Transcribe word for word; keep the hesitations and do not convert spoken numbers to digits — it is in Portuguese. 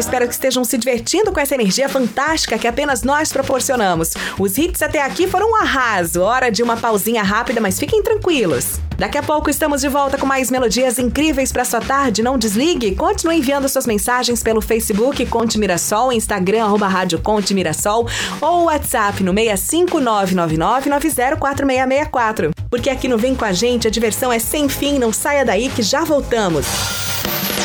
espero que estejam se divertindo com essa energia fantástica que apenas nós proporcionamos. Os hits até aqui foram um arraso, hora de uma pausinha rápida, mas fiquem tranquilos. Daqui a pouco estamos de volta com mais melodias incríveis para sua tarde. Não desligue, continue enviando suas mensagens pelo Facebook Conte Mirassol, Instagram arroba Rádio Conte Mirassol ou WhatsApp no seis cinco nove nove nove nove zero quatro seis seis quatro. Porque aqui no Vem Com a Gente a diversão é sem fim, não saia daí que já voltamos.